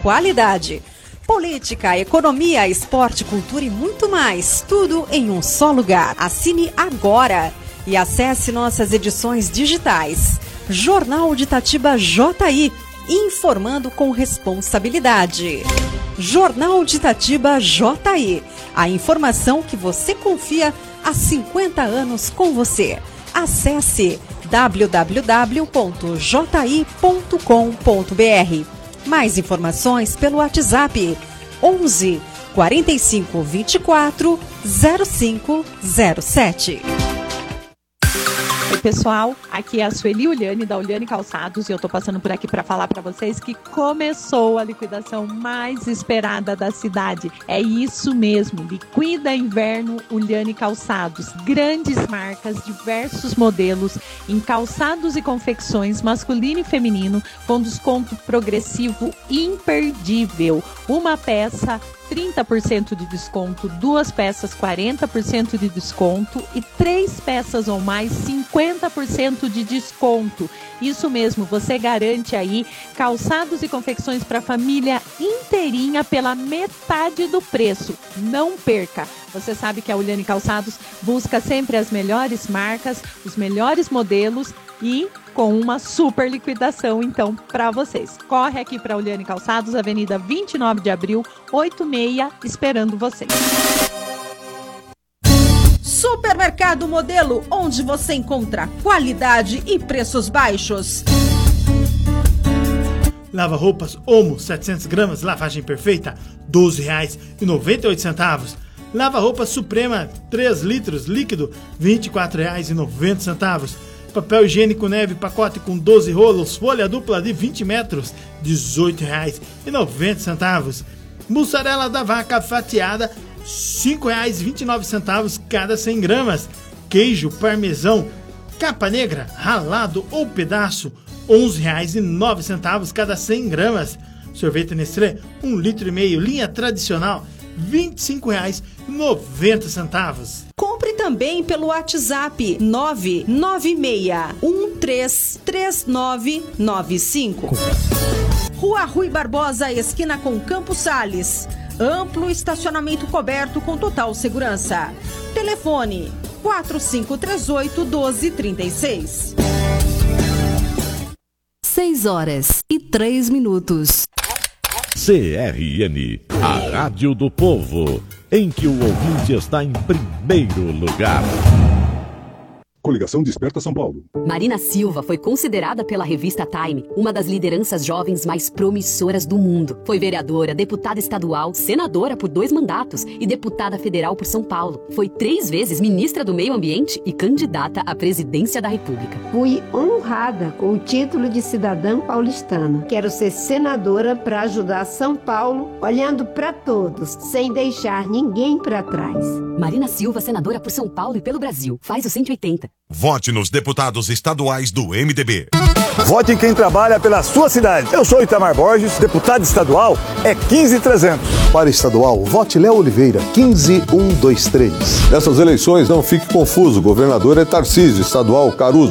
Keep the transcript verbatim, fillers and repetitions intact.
qualidade. Política, economia, esporte, cultura e muito mais. Tudo em um só lugar. Assine agora e acesse nossas edições digitais. Jornal de Itatiba J I, informando com responsabilidade. Jornal de Itatiba J I, a informação que você confia há cinquenta anos com você. Acesse w w w ponto j i ponto com ponto b r. Mais informações pelo WhatsApp onze, quarenta e cinco, vinte e quatro, zero cinco zero sete. Oi pessoal, aqui é a Sueli Uliane da Uliane Calçados e eu tô passando por aqui para falar para vocês que começou a liquidação mais esperada da cidade. É isso mesmo, Liquida Inverno Uliane Calçados. Grandes marcas, diversos modelos em calçados e confecções masculino e feminino com desconto progressivo imperdível. Uma peça trinta por cento de desconto, duas peças quarenta por cento de desconto e três peças ou mais cinquenta por cento de desconto. Isso mesmo, você garante aí calçados e confecções para a família inteirinha pela metade do preço. Não perca! Você sabe que a Uliane Calçados busca sempre as melhores marcas, os melhores modelos e com uma super liquidação, então, para vocês. Corre aqui para a Uliane Calçados, Avenida vinte e nove de abril, oitenta e seis, esperando vocês. Supermercado Modelo, onde você encontra qualidade e preços baixos. Lava roupas Omo, setecentas gramas, lavagem perfeita, doze reais e noventa e oito centavos. Lava roupas Suprema, três litros, líquido, vinte e quatro reais e noventa centavos. Papel higiênico Neve, pacote com doze rolos, folha dupla de vinte metros, dezoito reais e noventa centavos. Mussarela da vaca fatiada, cinco reais e vinte e nove centavos cada cem gramas. Queijo parmesão, capa negra, ralado ou pedaço, onze reais e nove centavos cada cem gramas. Sorvete Nestlé, um litro e meio, linha tradicional, vinte e cinco reais e noventa centavos. Compre também pelo WhatsApp nove nove seis um três três nove nove cinco. Rua Rui Barbosa, esquina com Campos Sales. Amplo estacionamento coberto com total segurança. Telefone quatro cinco três oito, doze trinta e seis. seis horas e três minutos. C R N, a Rádio do Povo, em que o ouvinte está em primeiro lugar. Coligação Desperta São Paulo. Marina Silva foi considerada pela revista Time uma das lideranças jovens mais promissoras do mundo. Foi vereadora, deputada estadual, senadora por dois mandatos e deputada federal por São Paulo. Foi três vezes ministra do Meio Ambiente e candidata à presidência da República. Fui honrada com o título de cidadã paulistana. Quero ser senadora para ajudar São Paulo, olhando para todos, sem deixar ninguém para trás. Marina Silva, senadora por São Paulo e pelo Brasil. Faz o cento e oitenta. Vote nos deputados estaduais do M D B. Vote em quem trabalha pela sua cidade. Eu sou Itamar Borges, deputado estadual é quinze mil e trezentos. Para estadual, vote Léo Oliveira, quinze mil cento e vinte e três. Nessas eleições, não fique confuso. O governador é Tarcísio, estadual Caruso.